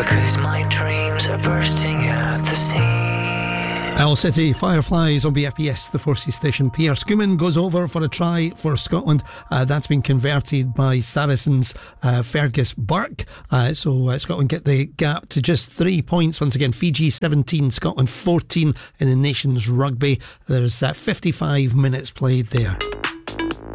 because my dreams are bursting at the seams. Owl City Fireflies on BFBS, the Forces station. Pierre Schumann goes over for a try for Scotland. That's been converted by Saracens' Fergus Burke. So Scotland get the gap to just 3 points. Once again, Fiji 17, Scotland 14 in the Nations Rugby. There's 55 minutes played there.